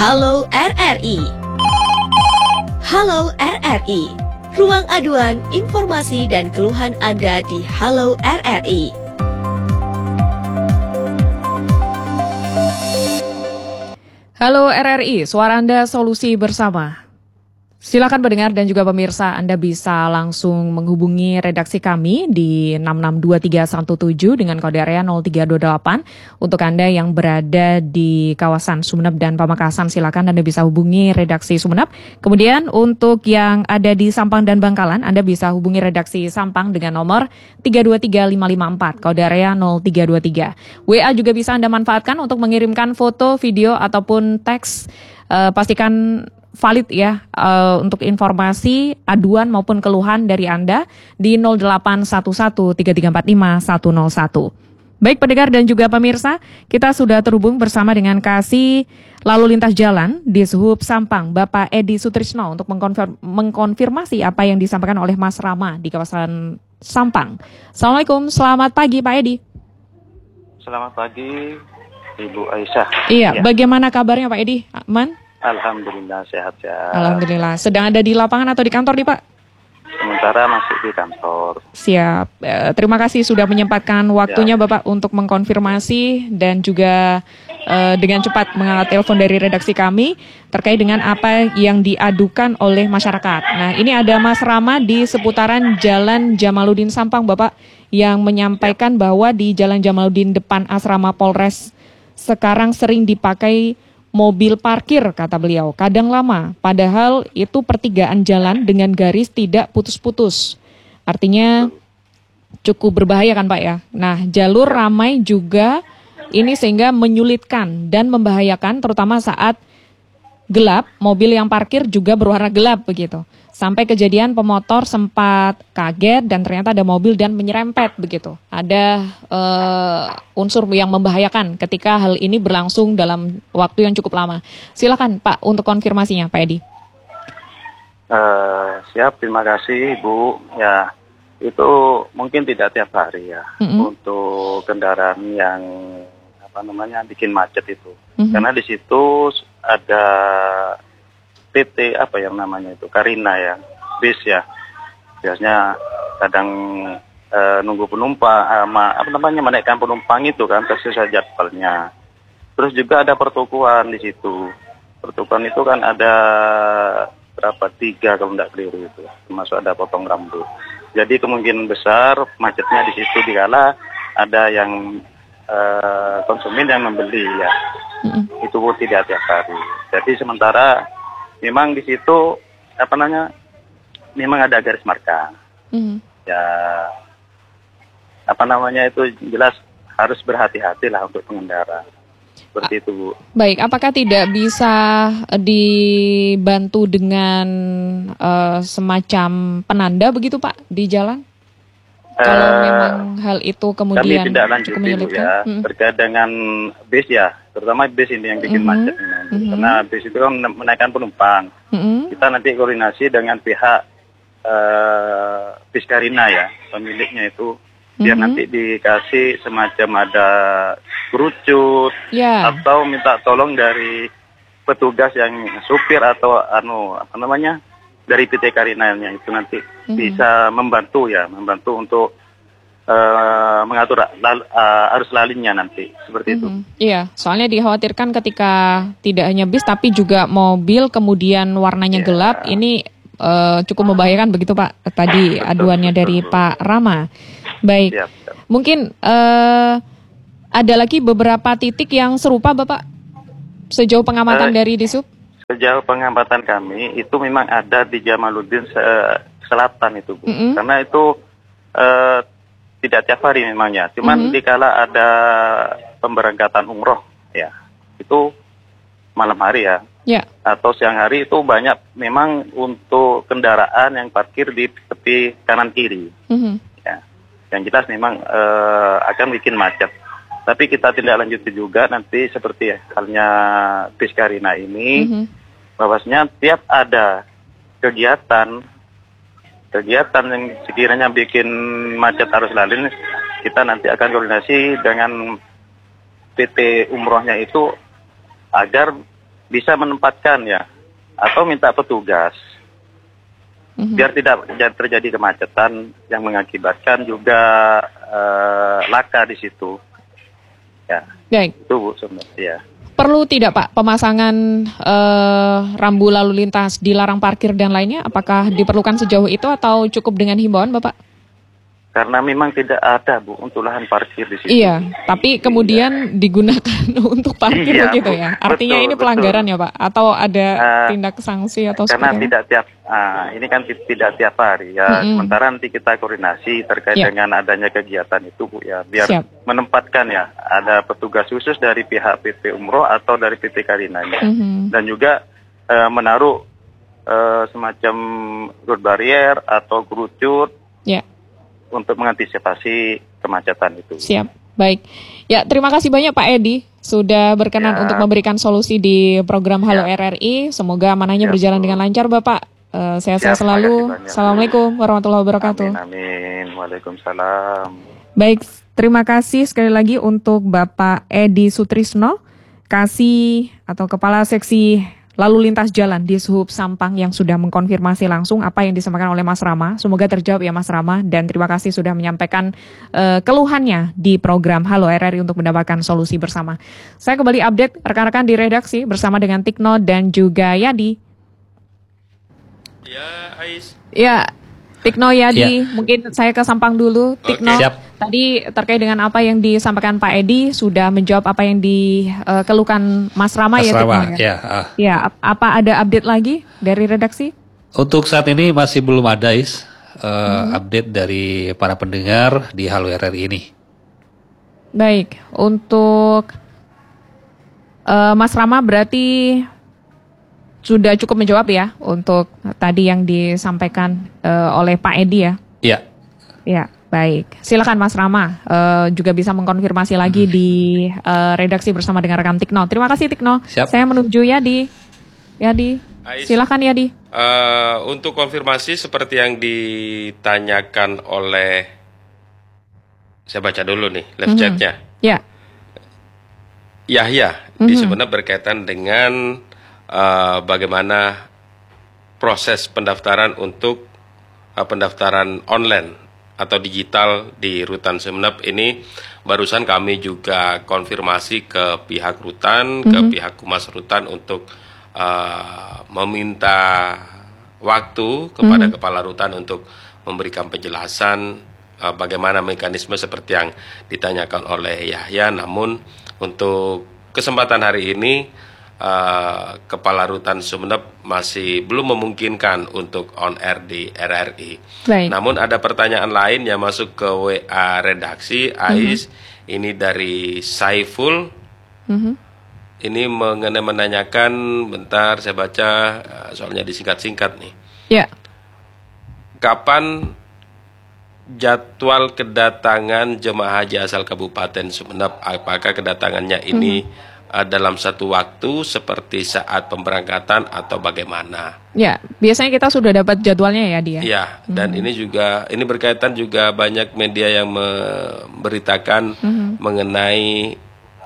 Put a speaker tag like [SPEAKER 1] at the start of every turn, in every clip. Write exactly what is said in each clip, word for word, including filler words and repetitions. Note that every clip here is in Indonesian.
[SPEAKER 1] Halo R R I. Halo R R I. Ruang aduan, informasi dan keluhan Anda di Halo R R I.
[SPEAKER 2] Halo R R I, suara Anda solusi bersama. Silakan pendengar dan juga pemirsa, Anda bisa langsung menghubungi redaksi kami di enam enam dua tiga satu tujuh dengan kode area nol tiga dua delapan. Untuk Anda yang berada di kawasan Sumeneb dan Pamekasan, silakan Anda bisa hubungi redaksi Sumeneb. Kemudian untuk yang ada di Sampang dan Bangkalan, Anda bisa hubungi redaksi Sampang dengan nomor tiga dua tiga lima lima empat, kode area nol tiga dua tiga. W A juga bisa Anda manfaatkan untuk mengirimkan foto, video, ataupun teks. Uh, pastikan valid ya uh, untuk informasi, aduan maupun keluhan dari Anda di nol delapan satu satu tiga tiga empat lima satu nol satu. Baik pendengar dan juga pemirsa, kita sudah terhubung bersama dengan Kasih Lalu Lintas Jalan di Suhub Sampang, Bapak Edi Sutrisno, untuk mengkonfir- mengkonfirmasi apa yang disampaikan oleh Mas Rama di kawasan Sampang. Assalamualaikum, selamat pagi Pak Edi.
[SPEAKER 3] Selamat pagi Ibu Aisyah.
[SPEAKER 2] Iya, ya. Bagaimana kabarnya Pak Edi? Aman?
[SPEAKER 3] Alhamdulillah sehat-sehat.
[SPEAKER 2] Alhamdulillah. Sedang ada di lapangan atau di kantor nih Pak?
[SPEAKER 3] Sementara masih di kantor.
[SPEAKER 2] Siap. Eh, terima kasih sudah menyempatkan waktunya ya, Bapak untuk mengkonfirmasi dan juga eh, dengan cepat mengangkat telepon dari redaksi kami terkait dengan apa yang diadukan oleh masyarakat. Nah, ini ada Mas Rama di seputaran Jalan Jamaluddin Sampang, Bapak, yang menyampaikan ya, bahwa di Jalan Jamaluddin depan Asrama Polres sekarang sering dipakai mobil parkir, kata beliau, kadang lama, padahal itu pertigaan jalan dengan garis tidak putus-putus. Artinya cukup berbahaya kan Pak ya. Nah, jalur ramai juga ini sehingga menyulitkan dan membahayakan terutama saat gelap, mobil yang parkir juga berwarna gelap begitu. Sampai kejadian pemotor sempat kaget dan ternyata ada mobil dan menyerempet begitu. Ada uh, unsur yang membahayakan ketika hal ini berlangsung dalam waktu yang cukup lama. Silakan Pak untuk konfirmasinya Pak Edi.
[SPEAKER 3] Uh, siap, terima kasih Bu. Ya, itu mungkin tidak tiap hari ya, mm-hmm, untuk kendaraan yang apa namanya bikin macet itu. Mm-hmm. Karena di situ ada P T apa yang namanya itu Karina ya, bis ya, biasanya kadang e, nunggu penumpang, e, ma, apa namanya menaikkan penumpang itu kan sesuai jadwalnya. Terus juga ada pertukuan di situ. Pertukuan itu kan ada berapa tiga kalau tidak keliru itu, termasuk ada potong rambut. Jadi kemungkinan besar macetnya di situ dikala ada yang e, konsumen yang membeli ya, mm-hmm, itu pun tidak tiap hari. Jadi sementara memang di situ apa namanya, memang ada garis marka. Mm. Ya, apa namanya itu jelas harus berhati-hati lah untuk pengendara. Seperti itu Bu.
[SPEAKER 2] Baik, apakah tidak bisa dibantu dengan uh, semacam penanda begitu Pak di jalan? Uh, Kalau memang hal itu kemudian
[SPEAKER 3] kami tidak lanjut Bu ya, hmm. terkait dengan bis ya, terutama bis ini yang bikin mm-hmm. macet ini. Mm-hmm. Karena bis itu kan menaikkan penumpang. Mm-hmm. Kita nanti koordinasi dengan pihak uh, bis Karina ya, pemiliknya itu, biar mm-hmm. nanti dikasih semacam ada kerucut, yeah, atau minta tolong dari petugas yang supir atau anu apa namanya dari P T Karinanya itu nanti mm-hmm. bisa membantu ya, membantu untuk Uh, mengatur lal, uh, arus lalinnya nanti seperti mm-hmm. itu. Iya,
[SPEAKER 2] soalnya dikhawatirkan ketika tidak hanya bis tapi juga mobil kemudian warnanya yeah. gelap, ini uh, cukup membahayakan begitu Pak. Tadi betul, aduannya betul, dari betul. Pak Rama. Baik, siap, siap. Mungkin uh, ada lagi beberapa titik yang serupa Bapak sejauh pengamatan uh, dari Disub?
[SPEAKER 3] Sejauh pengamatan kami itu memang ada di Jamaluddin uh, Selatan itu Bu. Mm-hmm. Karena itu uh, tidak tiap hari memangnya, cuman mm-hmm. dikala ada pemberangkatan umroh ya, itu malam hari ya, yeah. atau siang hari itu banyak memang untuk kendaraan yang parkir di tepi kanan kiri, mm-hmm. ya, yang jelas memang uh, akan bikin macet. Tapi kita tidak lanjuti juga nanti seperti halnya bis Karina ini, mm-hmm. bahwasanya tiap ada kegiatan kegiatan yang sekiranya bikin macet arus lalu, kita nanti akan koordinasi dengan P T umrohnya itu agar bisa menempatkan ya, atau minta petugas, mm-hmm. biar tidak terjadi kemacetan yang mengakibatkan juga uh, laka di situ. Ya,
[SPEAKER 2] baik.
[SPEAKER 3] Itu Bu sebenarnya. Ya.
[SPEAKER 2] Perlu tidak Pak pemasangan uh, rambu lalu lintas, dilarang parkir dan lainnya? Apakah diperlukan sejauh itu atau cukup dengan himbauan Bapak?
[SPEAKER 3] Karena memang tidak ada Bu untuk lahan parkir di situ.
[SPEAKER 2] Iya, tapi kemudian iya. digunakan untuk parkir iya, begitu ya. Artinya betul, ini pelanggaran betul. ya Pak? Atau ada uh, tindak sanksi atau
[SPEAKER 3] karena
[SPEAKER 2] seperti
[SPEAKER 3] tidak tiap, uh, ini kan tidak tiap hari ya. Mm-hmm. Sementara nanti kita koordinasi terkait yeah. dengan adanya kegiatan itu Bu ya. Biar Siap. menempatkan ya, ada petugas khusus dari pihak P P Umroh atau dari P T Karinanya. Mm-hmm. Dan juga uh, menaruh uh, semacam road barrier atau kerucut. Yeah. Untuk mengantisipasi kemacetan itu.
[SPEAKER 2] Siap, baik. Ya, terima kasih banyak Pak Edi sudah berkenan ya. untuk memberikan solusi di program Halo ya. R R I. Semoga mananya ya, berjalan dengan lancar Bapak. Uh, sehat-sehat ya, selalu. Assalamualaikum warahmatullahi wabarakatuh.
[SPEAKER 3] Amin, amin. Waalaikumsalam.
[SPEAKER 2] Baik, terima kasih sekali lagi untuk Bapak Edi Sutrisno, Kasih atau Kepala Seksi Lalu Lintas Jalan di Sub Sampang yang sudah mengkonfirmasi langsung apa yang disampaikan oleh Mas Rama. Semoga terjawab ya Mas Rama, dan terima kasih sudah menyampaikan uh, keluhannya di program Halo R R I untuk mendapatkan solusi bersama. Saya kembali update rekan-rekan di redaksi bersama dengan Tikno dan juga Yadi.
[SPEAKER 4] Ya, Ais.
[SPEAKER 2] Ya, Tikno, Yadi, ya. Mungkin saya ke Sampang dulu. Tikno, okay. Tadi terkait dengan apa yang disampaikan Pak Edi, sudah menjawab apa yang dikeluhkan uh, Mas Rama. Mas ya, Tikno, ya.
[SPEAKER 4] Ya, uh.
[SPEAKER 2] ya, apa ada update lagi dari redaksi?
[SPEAKER 4] Untuk saat ini masih belum ada, Is, uh, hmm. update dari para pendengar di Halo R R I ini.
[SPEAKER 2] Baik, untuk uh, Mas Rama berarti sudah cukup menjawab ya untuk tadi yang disampaikan uh, oleh Pak Edi ya?
[SPEAKER 4] Iya.
[SPEAKER 2] Ya, baik. Silakan Mas Rama uh, juga bisa mengkonfirmasi lagi di uh, redaksi bersama dengan rekan Tikno. Terima kasih Tikno.
[SPEAKER 4] Siap.
[SPEAKER 2] Saya menuju Yadi. Yadi, Ais. Silakan Yadi.
[SPEAKER 5] Uh, untuk konfirmasi seperti yang ditanyakan oleh, saya baca dulu nih live mm-hmm. chatnya.
[SPEAKER 2] Ya.
[SPEAKER 5] Yahya, mm-hmm. di sebenarnya berkaitan dengan uh, bagaimana proses pendaftaran untuk uh, pendaftaran online atau digital di Rutan Sumeneb ini. Barusan kami juga konfirmasi ke pihak Rutan, mm-hmm. ke pihak Humas Rutan untuk uh, meminta waktu kepada mm-hmm. Kepala Rutan untuk memberikan penjelasan uh, bagaimana mekanisme seperti yang ditanyakan oleh Yahya. Namun untuk kesempatan hari ini Uh, Kepala Rutan Sumeneb masih belum memungkinkan untuk on air di R R I.
[SPEAKER 2] Baik.
[SPEAKER 5] Namun ada pertanyaan lain yang masuk ke W A redaksi, Ais, mm-hmm. ini dari Saiful. Mm-hmm. Ini mengenai menanyakan, bentar saya baca, soalnya disingkat-singkat nih.
[SPEAKER 2] Ya. Yeah.
[SPEAKER 5] Kapan jadwal kedatangan jemaah haji asal Kabupaten Sumeneb? Apakah kedatangannya ini mm-hmm. dalam satu waktu seperti saat pemberangkatan atau bagaimana?
[SPEAKER 2] Ya, biasanya kita sudah dapat jadwalnya ya dia.
[SPEAKER 5] Ya, dan hmm. ini juga ini berkaitan juga banyak media yang memberitakan hmm. mengenai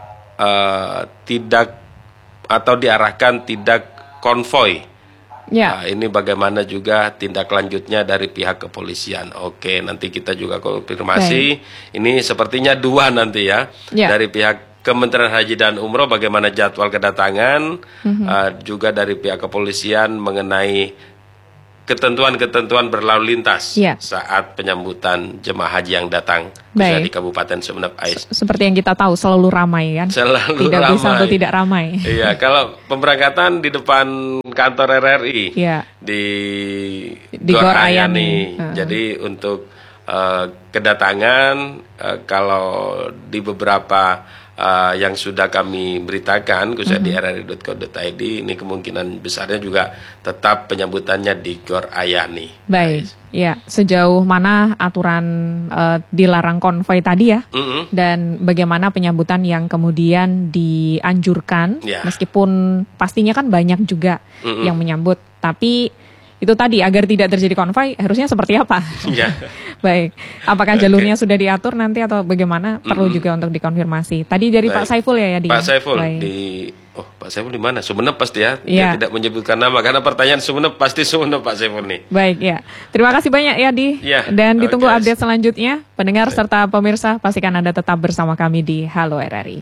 [SPEAKER 5] uh, tidak atau diarahkan tidak konvoy. Ya. Nah, ini bagaimana juga tindak lanjutnya dari pihak kepolisian. Oke, nanti kita juga konfirmasi. Baik. Ini sepertinya dua nanti ya, ya. Dari pihak Kementerian Haji dan Umroh bagaimana jadwal kedatangan, mm-hmm. uh, juga dari pihak kepolisian mengenai ketentuan-ketentuan berlalu lintas yeah. saat penyambutan jemaah haji yang datang di Kabupaten Sumeneb, Ais.
[SPEAKER 2] Seperti yang kita tahu selalu ramai kan?
[SPEAKER 5] Selalu
[SPEAKER 2] tidak
[SPEAKER 5] ramai.
[SPEAKER 2] bisa atau tidak ramai.
[SPEAKER 5] Iya, kalau pemberangkatan di depan kantor R R I yeah. di,
[SPEAKER 2] di Gor Ayani.
[SPEAKER 5] Uh-huh. Jadi untuk uh, kedatangan uh, kalau di beberapa Uh, yang sudah kami beritakan khususnya mm-hmm. di r r i dot co dot i d, ini kemungkinan besarnya juga tetap penyambutannya di Gor Ayani.
[SPEAKER 2] Baik, nice. Ya sejauh mana aturan uh, dilarang konvoy tadi ya, mm-hmm. dan bagaimana penyambutan yang kemudian dianjurkan, yeah. meskipun pastinya kan banyak juga mm-hmm. yang menyambut, tapi itu tadi agar tidak terjadi konvoy harusnya seperti apa?
[SPEAKER 5] Yeah.
[SPEAKER 2] Baik, apakah jalurnya okay. sudah diatur nanti atau bagaimana? Perlu mm-hmm. juga untuk dikonfirmasi. Tadi dari Baik. Pak Saiful ya ya di
[SPEAKER 5] Pak Saiful Baik. di Oh, Pak Saiful di mana? Sumeneb pasti ya.
[SPEAKER 2] Iya.
[SPEAKER 5] Dia tidak menyebutkan nama karena pertanyaan Sumeneb pasti Sumeneb Pak Saiful nih.
[SPEAKER 2] Baik ya. Terima kasih banyak ya Di.
[SPEAKER 5] Ya,
[SPEAKER 2] Dan ditunggu
[SPEAKER 5] okay.
[SPEAKER 2] update selanjutnya. Pendengar serta pemirsa pastikan Anda tetap bersama kami di Halo R R I.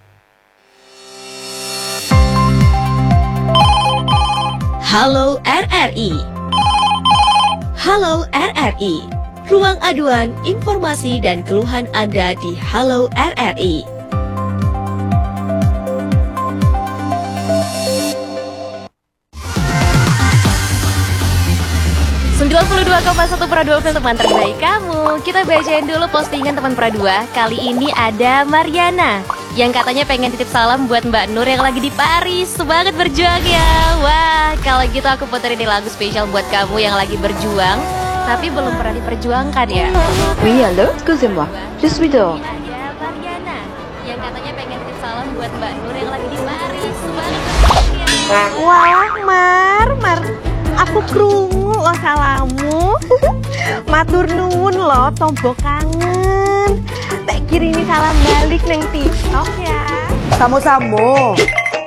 [SPEAKER 1] Halo R R I. Halo R R I. Ruang aduan, informasi dan keluhan Anda di Halo R R I.
[SPEAKER 6] sembilan puluh dua koma satu Pradua F M, teman terbaik kamu. Kita bacain dulu postingan teman Pradua. Kali ini ada Mariana yang katanya pengen titip salam buat Mbak Nur yang lagi di Paris. Semangat berjuang ya. Wah, kalau gitu aku puterin lagu spesial buat kamu yang lagi berjuang tapi belum pernah diperjuangkan ya.
[SPEAKER 7] Oui, allô, excusez-moi, je suis dehors.
[SPEAKER 6] Ada Mariana yang katanya pengen titip salam buat Mbak Nur yang lagi di Paris. Semangat berjuang ya.
[SPEAKER 8] Wah, Mar, Mar, aku krungu lo salamu. Matur nuwun lo, tombok kangen. Tak kirimi salam balik neng TikTok ya. Samo-samo.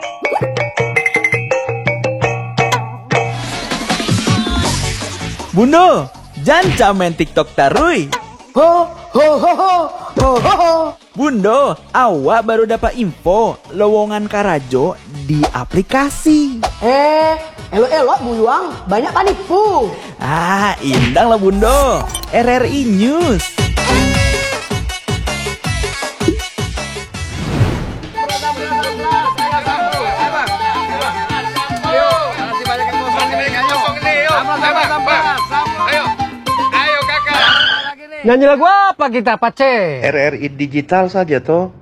[SPEAKER 9] Bundo, jangan main TikTok tarui. Ho ho ho ho ho ho ho. Bundo, awak baru dapat info lowongan Karajo di aplikasi.
[SPEAKER 8] Eh, elok-elok buyuang, banyak panipu.
[SPEAKER 9] Ah, indang lah Bundo. R R I News.
[SPEAKER 10] Nyanyi lagu apa kita, Pace?
[SPEAKER 3] R R I digital saja toh.